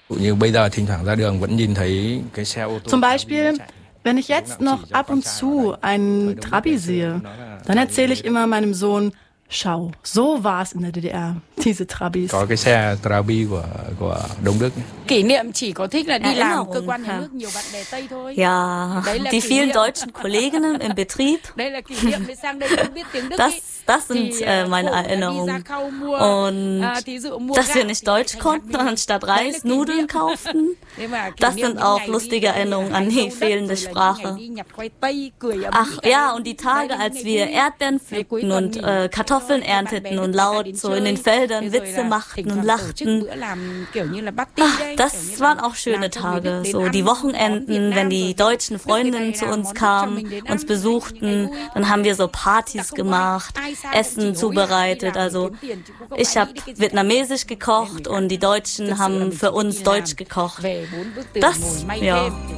Zum Beispiel, wenn ich jetzt noch ab und zu einen Trabi sehe, dann erzähle ich immer meinem Sohn: Schau, so war es in der DDR, diese Trabis. Ja, die vielen deutschen Kolleginnen im Betrieb, das sind meine Erinnerungen. Und dass wir nicht Deutsch konnten und anstatt Reis Nudeln kauften, das sind auch lustige Erinnerungen an die fehlende Sprache. Ach ja, und die Tage, als wir Erdbeeren pflückten und Kartoffeln ernteten und laut so in den Feldern Witze machten und lachten. Ach, das waren auch schöne Tage. So die Wochenenden, wenn die deutschen Freundinnen zu uns kamen, uns besuchten, dann haben wir so Partys gemacht, Essen zubereitet. Also ich habe vietnamesisch gekocht und die Deutschen haben für uns Deutsch gekocht. Das, ja.